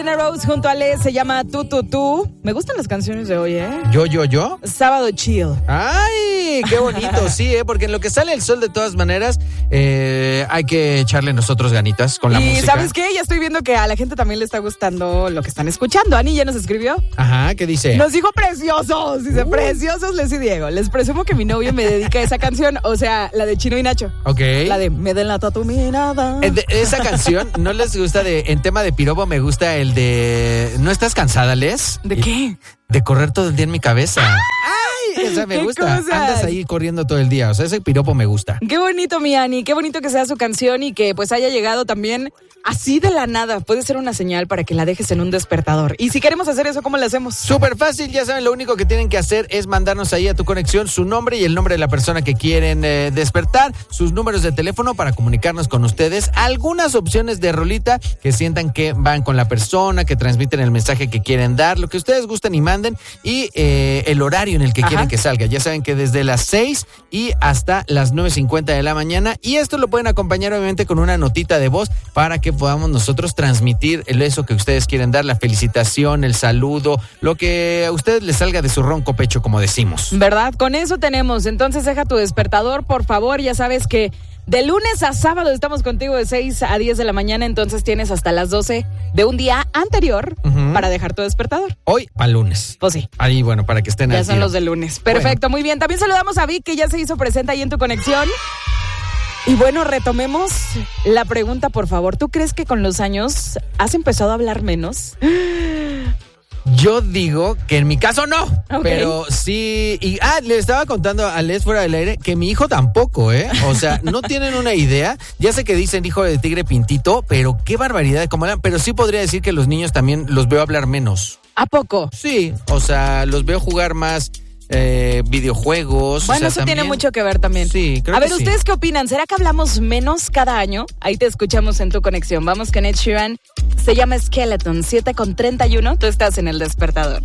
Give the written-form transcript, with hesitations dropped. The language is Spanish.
Rose junto a Ale se llama Tú. Me gustan las canciones de hoy, ¿eh? ¿Yo? Sábado chill. ¡Ay! ¡Qué bonito! Sí, porque en lo que sale el sol de todas maneras hay que echarle nosotros ganitas con la música. Y ¿sabes qué? Ya estoy viendo que a la gente también le está gustando lo que están escuchando. Ani ya nos escribió. Ajá, ¿qué dice? Nos dijo preciosos. Dice, preciosos Les y Diego. Les presumo que mi novio me dedica esa canción. O sea, la de Chino y Nacho. Ok. La de Me delata tu mirada. Esa canción, ¿no les gusta en tema de piropo? Me gusta el de ¿no estás cansada, Les? ¿De qué? De correr todo el día en mi cabeza. ¡Ay! Esa me gusta. Cosas. Andas ahí corriendo todo el día. O sea, ese piropo me gusta. Qué bonito, mi Ani. Qué bonito que sea su canción y que pues haya llegado también así de la nada. Puede ser una señal para que la dejes en un despertador. Y si queremos hacer eso, ¿cómo lo hacemos? Súper fácil, ya saben, lo único que tienen que hacer es mandarnos ahí a tu conexión su nombre y el nombre de la persona que quieren despertar, sus números de teléfono para comunicarnos con ustedes, algunas opciones de rolita que sientan que van con la persona, que transmiten el mensaje que quieren dar, lo que ustedes gusten y manden, y el horario en el que quieren que salga. Ya saben que desde las 6 y hasta las 9:50 de la mañana, y esto lo pueden acompañar obviamente con una notita de voz para que podamos nosotros transmitir eso que ustedes quieren dar, la felicitación, el saludo, lo que a ustedes les salga de su ronco pecho, como decimos. ¿Verdad? Con eso tenemos. Entonces deja tu despertador, por favor. Ya sabes que de lunes a sábado estamos contigo de 6 a 10 de la mañana, entonces tienes hasta las 12 de un día anterior para dejar tu despertador. Hoy al lunes. Pues sí. Ahí, bueno, para que estén al Ya son tiro. los de lunes. Perfecto, muy bien. También saludamos a Vic, que ya se hizo presente ahí en tu conexión. Y bueno, retomemos la pregunta, por favor. ¿Tú crees que con los años has empezado a hablar menos? Yo digo que en mi caso no, Ok. pero sí. Y le estaba contando a Les fuera del aire que mi hijo tampoco, ¿eh? O sea, no tienen una idea. Ya sé que dicen hijo de tigre pintito, pero qué barbaridad de cómo hablan. Pero sí podría decir que los niños también los veo hablar menos. ¿A poco? Sí, o sea, los veo jugar más videojuegos. Bueno, o sea, eso también tiene mucho que ver también. Sí, creo A que ver, sí. ¿ustedes qué opinan? ¿Será que hablamos menos cada año? Ahí te escuchamos en tu conexión. Vamos con Ed Sheeran. Se llama Skeleton, 7:31. Tú estás en El Despertador.